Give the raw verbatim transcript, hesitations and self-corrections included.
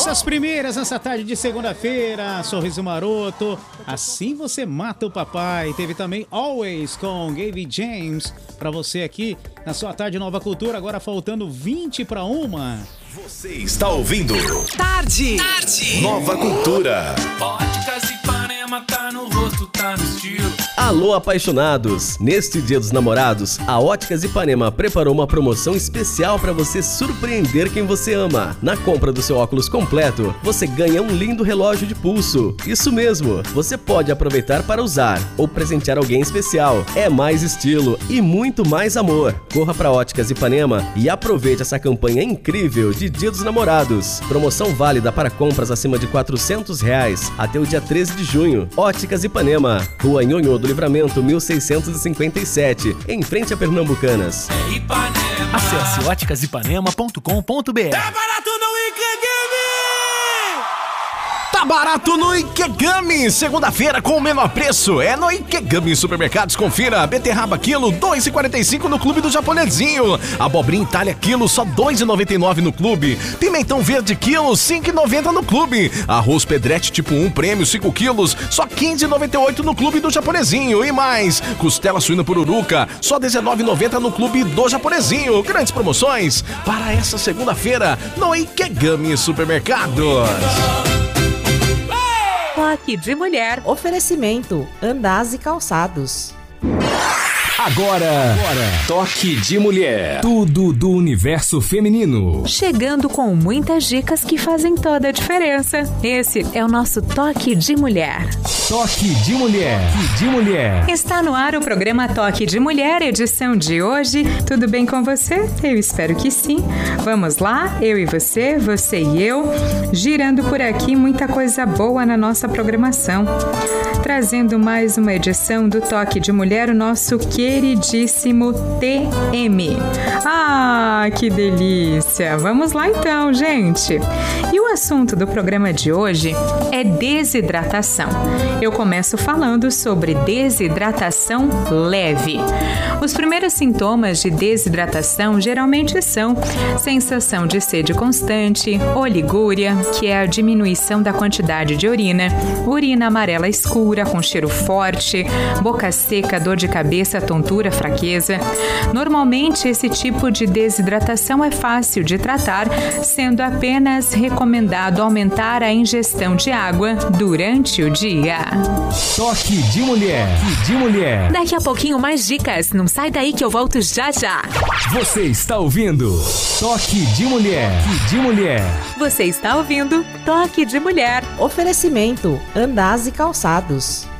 Essas primeiras nessa tarde de segunda-feira, Sorriso Maroto, Assim Você Mata o Papai. Teve também Always com Gaby James pra você aqui na sua tarde Nova Cultura, agora faltando vinte para uma. Você está ouvindo Tarde, tarde. Nova Cultura. Óticas Ipanema, tá no rosto, tá no estilo. Alô, apaixonados! Neste Dia dos Namorados, a Óticas Ipanema preparou uma promoção especial para você surpreender quem você ama. Na compra do seu óculos completo, você ganha um lindo relógio de pulso. Isso mesmo, você pode aproveitar para usar ou presentear alguém especial. É mais estilo e muito mais amor. Corra para Óticas Ipanema e aproveite essa campanha incrível de Dia dos Namorados. Promoção válida para compras acima de quatrocentos reais até o dia treze de junho. Óticas Ipanema, Rua Nhonhô do Livramento, mil seiscentos e cinquenta e sete, em frente a Pernambucanas. É Ipanema. Acesse óticas ipanema ponto com ponto br. Tá barato no Ikegami! Tá barato no Ikegami! Segunda-feira com o menor preço é no Ikegami Supermercados. Confira: beterraba quilo, dois reais e quarenta e cinco no Clube do Japonesinho. Abobrinha Itália quilo, só dois reais e noventa e nove no Clube. Pimentão verde quilo, cinco reais e noventa no Clube. Arroz Pedretti tipo um prêmio, cinco quilos, só quinze reais e noventa e oito no Clube do Japonesinho. E mais, costela suína pururuca, só dezenove reais e noventa no Clube do Japonesinho. Grandes promoções para essa segunda-feira no Ikegami Supermercados. Toque de Mulher. Oferecimento Andaz e Calçados. Agora, Agora, Toque de Mulher. Tudo do universo feminino. Chegando com muitas dicas que fazem toda a diferença. Esse é o nosso Toque de Mulher. Toque de Mulher. Toque de Mulher. Está no ar o programa Toque de Mulher, edição de hoje. Tudo bem com você? Eu espero que sim. Vamos lá, eu e você, você e eu, girando por aqui muita coisa boa na nossa programação. Trazendo mais uma edição do Toque de Mulher, o nosso queridíssimo T M. Ah, que delícia! Vamos lá então, gente! E o assunto do programa de hoje é desidratação. Eu começo falando sobre desidratação leve. Os primeiros sintomas de desidratação geralmente são sensação de sede constante, oligúria, que é a diminuição da quantidade de urina, urina amarela escura com cheiro forte, boca seca, dor de cabeça, tontura, fraqueza. Normalmente, esse tipo de desidratação é fácil de tratar, sendo apenas recomendado aumentar a ingestão de água durante o dia. Toque de Mulher. Toque de Mulher. Daqui a pouquinho mais dicas. Não sai daí que eu volto já já. Você está ouvindo Toque de Mulher. Toque de Mulher. Você está ouvindo Toque de Mulher. Oferecimento Andaz e Calçados.